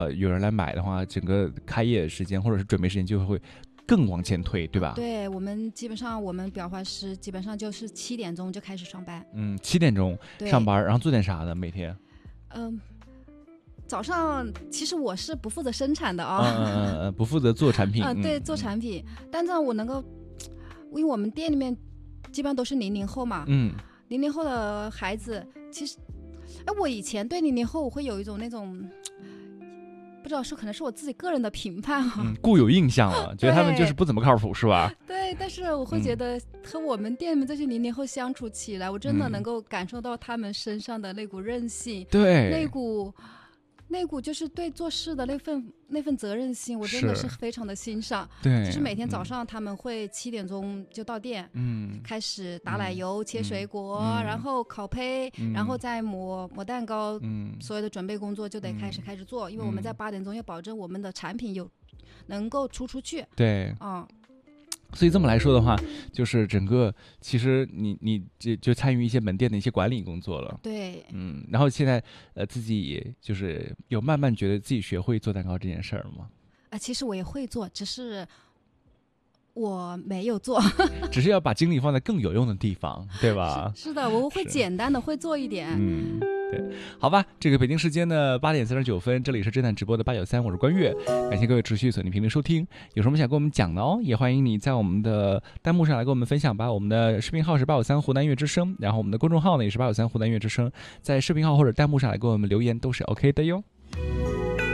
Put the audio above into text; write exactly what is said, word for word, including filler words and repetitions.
呃有人来买的话，整个开业时间或者是准备时间就会更往前推，对吧？ 对，我们基本上我们裱花师基本上就是七点钟就开始上班。 嗯，七点钟上班，然后做点啥呢？每天？ 嗯、早上其实我是不负责生产的啊、 嗯嗯嗯，不负责做产品。 嗯、对， 嗯做产品，但是我能够，因为我们店里面基本上都是零零后嘛， 嗯零零后的孩子，其实，哎，我以前对零零后我会有一种那种，不知道是可能是我自己个人的评判哈、 嗯，固有印象了，觉得他们就是不怎么靠谱，是吧？ 对，但是我会觉得和我们店里面这些零零后相处起来，我真的能够感受到他们身上的那股韧性， 对， 那股。那股就是对做事的那份那份责任心，我真的是非常的欣赏。 对， 就是每天早上他们会七点钟就到店， 嗯， 开始打奶油、嗯、切水果、 嗯， 然后烤胚、嗯，然后再磨磨蛋糕， 嗯， 所有的准备工作就得开始开始做，嗯、因为我们在八点钟要保证我们的产品有能够出出去。 对， 嗯。 所以这么来说的话，就是整个其实你你就就参与一些门店的一些管理工作了， 对， 嗯，然后现在呃自己也就是有慢慢觉得自己学会做蛋糕这件事儿吗？ 啊，其实我也会做，只是我没有做， 只是要把精力放在更有用的地方，对吧？ 是, 是的，我会简单的会做一点， 嗯。对，好吧，这个北京时间的八点三十九分，这里是侦探直播的八九三，我是关悦，感谢各位持续锁定频率收听。有什么想跟我们讲的哦，也欢迎你在我们的弹幕上来跟我们分享吧。我们的视频号是八九三湖南乐之声，然后我们的公众号呢也是八九三湖南乐之声，在视频号或者弹幕上来跟我们留言都是 OK 的哟。